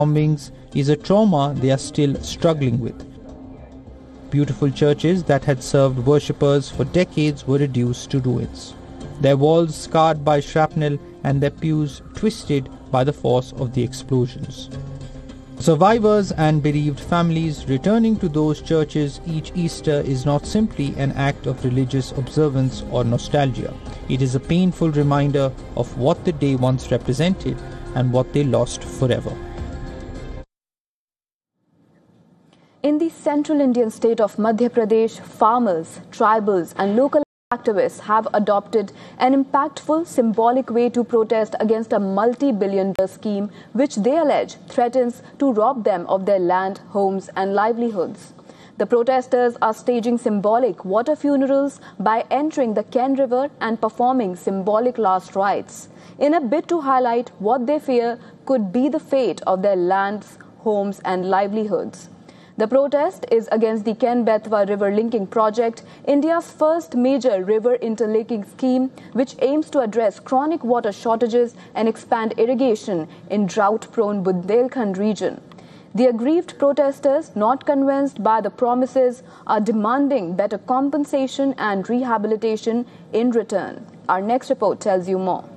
bombings is a trauma they are still struggling with. Beautiful churches that had served worshippers for decades were reduced to ruins, their walls scarred by shrapnel and their pews twisted by the force of the explosions. Survivors and bereaved families returning to those churches each Easter is not simply an act of religious observance or nostalgia. It is a painful reminder of what the day once represented and what they lost forever. In the central Indian state of Madhya Pradesh, farmers, tribals and local activists have adopted an impactful symbolic way to protest against a multi-billion-dollar scheme which they allege threatens to rob them of their land, homes and livelihoods. The protesters are staging symbolic water funerals by entering the Ken River and performing symbolic last rites in a bid to highlight what they fear could be the fate of their lands, homes and livelihoods. The protest is against the Ken-Betwa River Linking Project, India's first major river interlinking scheme, which aims to address chronic water shortages and expand irrigation in drought-prone Bundelkhand region. The aggrieved protesters, not convinced by the promises, are demanding better compensation and rehabilitation in return. Our next report tells you more.